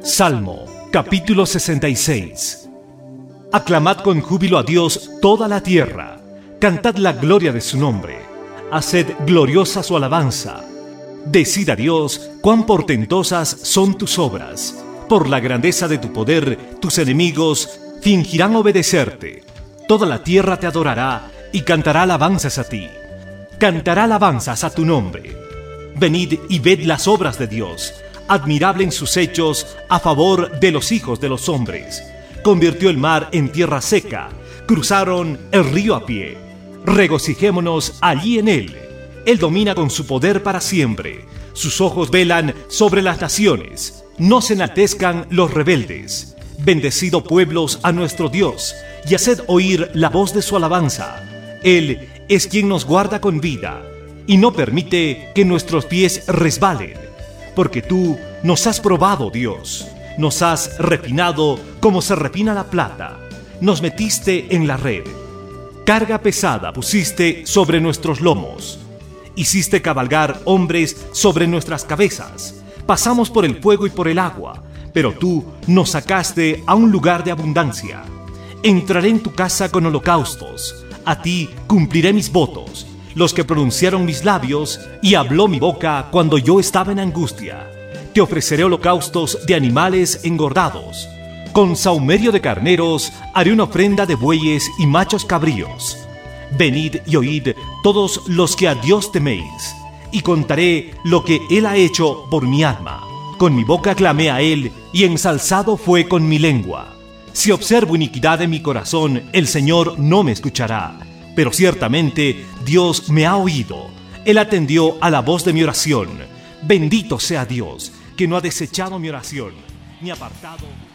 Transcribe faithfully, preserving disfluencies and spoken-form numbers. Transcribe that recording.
Salmo, capítulo sesenta y seis. Aclamad con júbilo a Dios toda la tierra, cantad la gloria de su nombre, haced gloriosa su alabanza. Decid a Dios cuán portentosas son tus obras. Por la grandeza de tu poder, tus enemigos fingirán obedecerte. Toda la tierra te adorará y cantará alabanzas a ti. Cantará alabanzas a tu nombre. Venid y ved las obras de Dios, admirable en sus hechos a favor de los hijos de los hombres. Convirtió el mar en tierra seca, cruzaron el río a pie. Regocijémonos allí en él. Él domina con su poder para siempre. Sus ojos velan sobre las naciones. No se enaltezcan los rebeldes. Bendecido pueblos a nuestro Dios, y haced oír la voz de su alabanza. Él es quien nos guarda con vida, y no permite que nuestros pies resbalen. Porque tú nos has probado, Dios. Nos has refinado como se refina la plata. Nos metiste en la red. Carga pesada pusiste sobre nuestros lomos. Hiciste cabalgar hombres sobre nuestras cabezas. Pasamos por el fuego y por el agua, pero tú nos sacaste a un lugar de abundancia. Entraré en tu casa con holocaustos. A ti cumpliré mis votos, los que pronunciaron mis labios, y habló mi boca cuando yo estaba en angustia. Te ofreceré holocaustos de animales engordados. Con sahumerio de carneros haré una ofrenda de bueyes y machos cabríos. Venid y oíd todos los que a Dios teméis, y contaré lo que Él ha hecho por mi alma. Con mi boca clamé a Él, y ensalzado fue con mi lengua. Si observo iniquidad en mi corazón, el Señor no me escuchará. Pero ciertamente Dios me ha oído. Él atendió a la voz de mi oración. Bendito sea Dios, que no ha desechado mi oración, ni apartado...